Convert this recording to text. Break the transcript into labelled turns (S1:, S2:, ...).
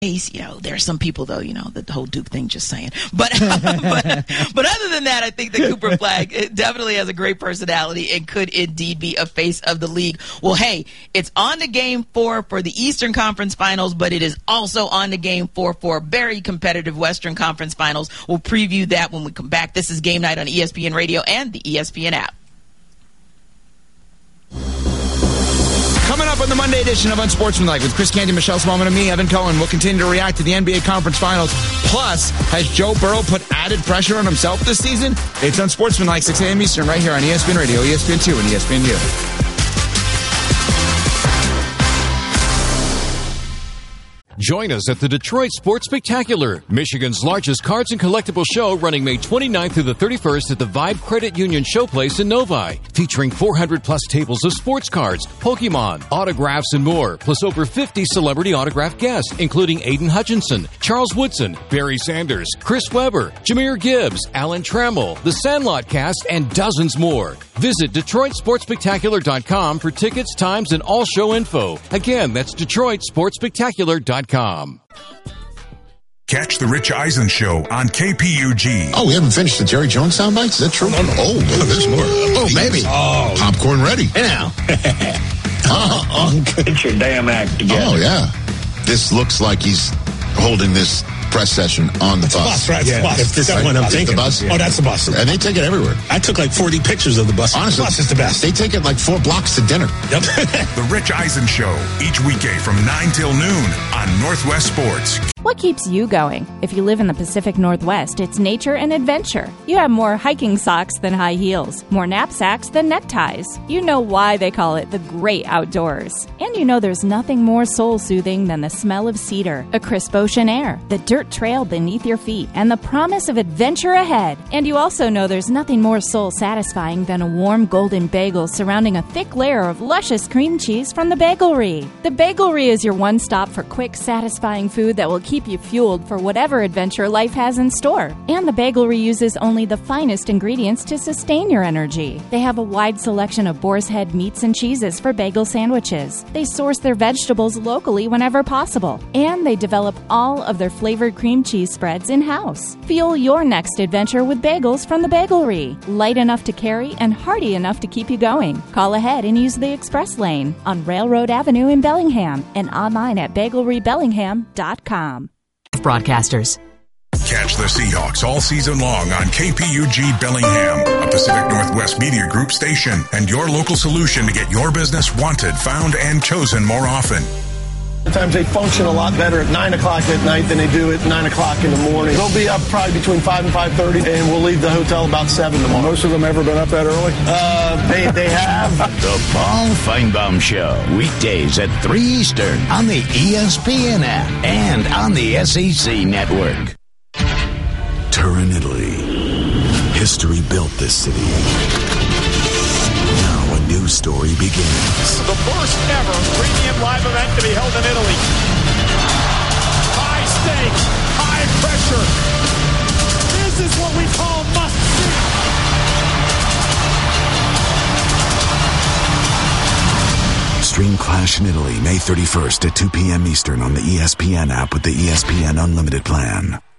S1: There are some people, though, the whole Duke thing, just saying. But but other than that, I think that Cooper Flagg definitely has a great personality and could indeed be a face of the league. Well, hey, it's on to Game 4 for the Eastern Conference Finals, but it is also on to Game 4 for a very competitive Western Conference Finals. We'll preview that when we come back. This is Game Night on ESPN Radio and the ESPN app.
S2: Coming up on the Monday edition of Unsportsmanlike with Chris Canty, Michelle Smallman, and me, Evan Cohen. We'll continue to react to the NBA Conference Finals. Plus, has Joe Burrow put added pressure on himself this season? It's Unsportsmanlike, 6 a.m. Eastern, right here on ESPN Radio, ESPN2, and ESPNU.
S3: Join us at the Detroit Sports Spectacular, Michigan's largest cards and collectible show, running May 29th through the 31st at the Vibe Credit Union Showplace in Novi, featuring 400-plus tables of sports cards, Pokemon, autographs, and more, plus over 50 celebrity autograph guests, including Aiden Hutchinson, Charles Woodson, Barry Sanders, Chris Webber, Jahmyr Gibbs, Alan Trammell, The Sandlot Cast, and dozens more. Visit DetroitSportsSpectacular.com for tickets, times, and all show info. Again, that's DetroitSportsSpectacular.com.
S4: Catch the Rich Eisen Show on KPUG.
S5: Oh, we haven't finished the Jerry Jones soundbites? Is that true? Oh, look, there's more. Oh, maybe. Oh, popcorn ready.
S6: Hey now.
S7: Get your damn act together.
S5: Oh, yeah. This looks like he's holding this press session on the bus.
S6: Right?
S5: Yeah.
S6: It's the bus. That's what I'm thinking.
S5: The bus?
S6: Oh, that's the bus.
S5: And they take it everywhere.
S6: I took like 40 pictures of the bus.
S5: Honestly,
S6: the bus is the best.
S5: They take it like 4 blocks to dinner.
S6: Yep.
S4: The Rich Eisen Show, each weekday from 9 till noon on Northwest Sports.
S8: What keeps you going? If you live in the Pacific Northwest, it's nature and adventure. You have more hiking socks than high heels, more knapsacks than neckties. You know why they call it the great outdoors. And you know there's nothing more soul-soothing than the smell of cedar, a crisp ocean air, the dirt trail beneath your feet, and the promise of adventure ahead. And you also know there's nothing more soul-satisfying than a warm golden bagel surrounding a thick layer of luscious cream cheese from the Bagelry. The Bagelry is your one-stop for quick, satisfying food that will keep you fueled for whatever adventure life has in store. And the Bagelry uses only the finest ingredients to sustain your energy. They have a wide selection of boar's head meats and cheeses for bagel sandwiches. They source their vegetables locally whenever possible. And they develop all of their flavored cream cheese spreads in-house. Fuel your next adventure with bagels from the Bagelry. Light enough to carry and hearty enough to keep you going. Call ahead and use the express lane on Railroad Avenue in Bellingham and online at bagelrybellingham.com.
S9: Broadcasters.
S4: Catch the Seahawks all season long on KPUG Bellingham, a Pacific Northwest Media Group station, and your local solution to get your business wanted, found, and chosen more often.
S10: Sometimes they function a lot better at 9 o'clock at night than they do at 9 o'clock in the morning. They'll be up probably between 5 and 5:30, and we'll leave the hotel about 7 tomorrow.
S11: Most of them ever been up that early?
S10: They have.
S7: The Paul Feinbaum Show, weekdays at 3 Eastern on the ESPN app and on the SEC network.
S12: Turin, Italy. History built this city. Now a new story begins.
S13: The first ever premium live event to be held in Italy. High stakes, high pressure. This is what we call must see.
S12: Stream Clash in Italy May 31st at 2 p.m. Eastern on the ESPN app with the ESPN Unlimited plan.